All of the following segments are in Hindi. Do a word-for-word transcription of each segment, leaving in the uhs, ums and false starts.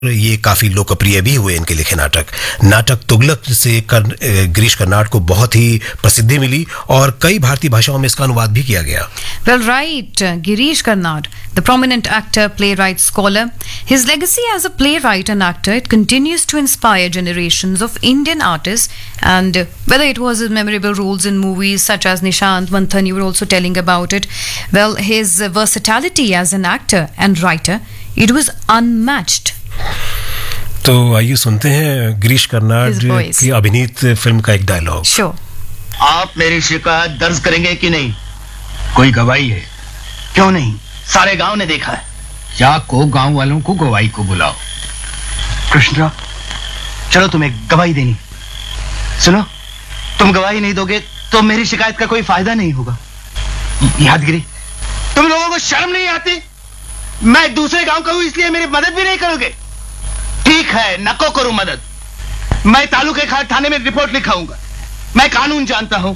ये काफी लोकप्रिय भी हुए इनके लिखे नाटक नाटक तुगलक से कर, गिरीश कर्नाड को बहुत ही प्रसिद्धि मिली और कई भारतीय भाषाओं में इसका अनुवाद भी किया गया. Well, right, uh, Girish Karnad, the prominent actor, playwright, scholar. His legacy as a playwright and actor, it continues to inspire generations of Indian artists. And uh, whether it was his memorable roles in movies such as Nishant, Manthan, you were also telling about it. Well, his uh, versatility as an actor and writer, it was unmatched. तो आइए सुनते हैं गिरीश कर्नाड की अभिनीत फिल्म का एक डायलॉग. Sure. आप मेरी शिकायत दर्ज करेंगे कि नहीं? कोई गवाही है? क्यों नहीं? सारे गांव ने देखा है. जाको गांव वालों को गवाही को बुलाओ. कृष्णराव, चलो तुम्हें गवाही देनी. सुनो, तुम गवाही नहीं दोगे तो मेरी शिकायत का कोई फायदा नहीं होगा. यादगिरी, तुम लोगों को शर्म नहीं आती? मैं दूसरे गांव का हूं इसलिए मेरी मदद भी नहीं करोगे? ठीक है, नको करूं मदद. मैं तालुके खाट थाने में रिपोर्ट लिखाऊंगा. मैं कानून जानता हूं.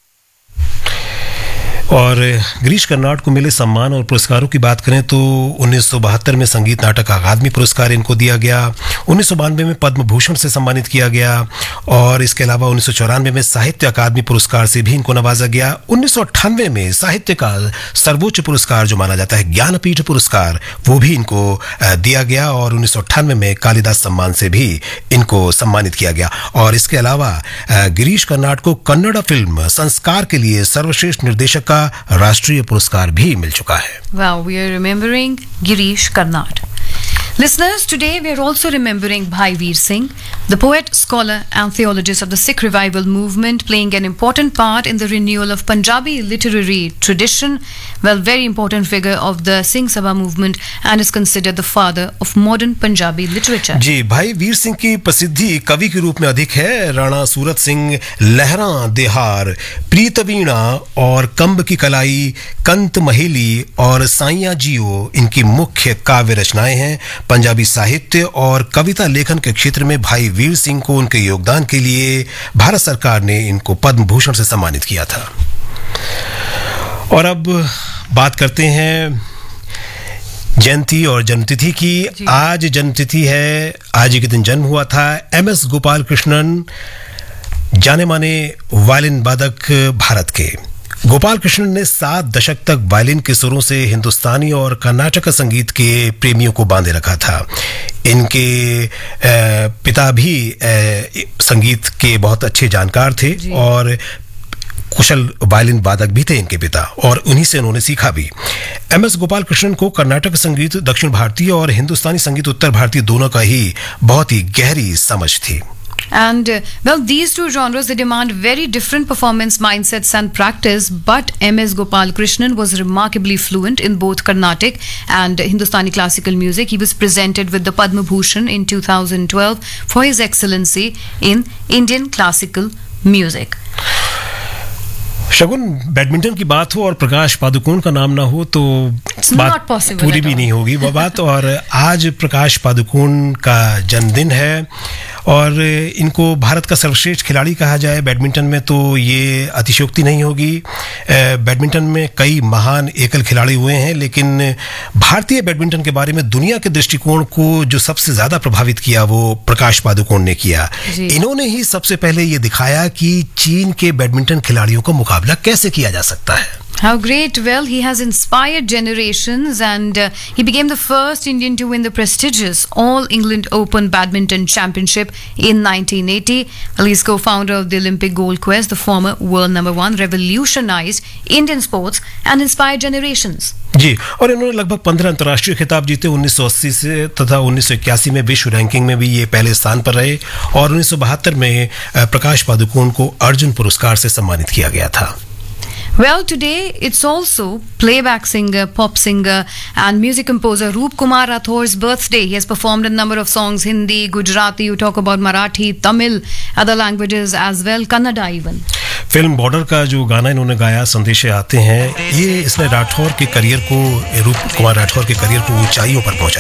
और गिरीश कर्नाड को मिले सम्मान और पुरस्कारों की बात करें तो उन्नीस सौ बहत्तर में संगीत नाटक अकादमी पुरस्कार इनको दिया गया. उन्नीस सौ बानवे में पद्म भूषण से सम्मानित किया गया और इसके अलावा उन्नीस सौ चौरानवे में साहित्य अकादमी पुरस्कार से भी इनको नवाजा गया. उन्नीस सौ अट्ठानवे में साहित्य का सर्वोच्च पुरस्कार जो माना जाता है ज्ञानपीठ पुरस्कार, वो भी इनको दिया गया और उन्नीस सौ अट्ठानवे में कालिदास सम्मान से भी इनको सम्मानित किया गया. और इसके अलावा गिरीश कर्नाड को कन्नड़ फिल्म संस्कार के लिए सर्वश्रेष्ठ निर्देशक का राष्ट्रीय पुरस्कार भी मिल चुका है. Wow, we are remembering Girish Karnad. Listeners, today we are also remembering Bhai Veer Singh, the poet, scholar and theologist of the Sikh revival movement, playing an important part in the renewal of Punjabi literary tradition. Well, very important figure of the Singh Sabha movement and is considered the father of modern Punjabi literature. जी, भाई वीर सिंह की प्रसिद्धि कवि के रूप में अधिक है. राणा सूरत सिंह, लहरा देहार, प्रीतवीणा और कंब की कलाई, कंत महेली और साइया जियो इनकी मुख्य काव्य रचनाएं हैं. पंजाबी साहित्य और कविता लेखन के क्षेत्र में भाई वीर सिंह को उनके योगदान के लिए भारत सरकार ने इनको पद्म भूषण से सम्मानित किया था. और अब बात करते हैं जयंती और जन्मतिथि की. आज जन्मतिथि है, आज ही के दिन जन्म हुआ था एम एस गोपाल कृष्णन, जाने माने वायलिन वादक भारत के. गोपाल कृष्णन ने सात दशक तक वायलिन के सुरों से हिंदुस्तानी और कर्नाटक संगीत के प्रेमियों को बांधे रखा था. इनके पिता भी संगीत के बहुत अच्छे जानकार थे और कुशल वायलिन वादक भी थे इनके पिता, और उन्हीं से उन्होंने सीखा भी. एम एस गोपाल कृष्णन को कर्नाटक संगीत दक्षिण भारतीय और हिंदुस्तानी संगीत उत्तर भारतीय दोनों का ही बहुत ही गहरी समझ थी. And uh, well, these two genres, they demand very different performance mindsets and practice, but M S Gopal Krishnan was remarkably fluent in both Carnatic and Hindustani classical music. He was presented with the Padma Bhushan in two thousand twelve for his excellency in Indian classical music. Shagun, badminton की बात हो और प्रकाश पादुकोण का नाम ना हो तो बात पूरी भी नहीं होगी वो बात. और आज प्रकाश पादुकोण का जन्मदिन है और इनको भारत का सर्वश्रेष्ठ खिलाड़ी कहा जाए बैडमिंटन में तो ये अतिशयोक्ति नहीं होगी. बैडमिंटन में कई महान एकल खिलाड़ी हुए हैं, लेकिन भारतीय बैडमिंटन के बारे में दुनिया के दृष्टिकोण को जो सबसे ज्यादा प्रभावित किया वो प्रकाश पादुकोण ने किया. इन्होंने ही सबसे पहले ये दिखाया कि चीन के बैडमिंटन खिलाड़ियों का मुकाबला कैसे किया जा सकता है. How great. Well, he has inspired generations and uh, he became the first Indian to win the prestigious All England Open Badminton Championship in nineteen eighty. Well, he's co-founder of the Olympic Gold Quest, the former world number one, revolutionized Indian sports and inspired generations. जी, और इन्होंने लगभग पंद्रह अंतर्राष्ट्रीय खिताब जीते. उन्नीस सौ अस्सी से तथा उन्नीस सौ इक्यासी में विश्व रैंकिंग में भी ये पहले स्थान पर रहे और उन्नीस सौ बहत्तर में प्रकाश पादुकोण को अर्जुन पुरस्कार से सम्मानित किया गया था. Well, today it's also playback singer, pop singer and music composer Roop Kumar Rathor's birthday. He has performed a number of songs, Hindi, Gujarati, you talk about Marathi, Tamil, other languages as well, Kannada even. Film border का जो गाना इन्होंने गाया, संदेशे आते हैं, ये इसने राठौर के करियर को, रूप कुमार राठौर के करियर को ऊंचाइयों पर पहुंचाया.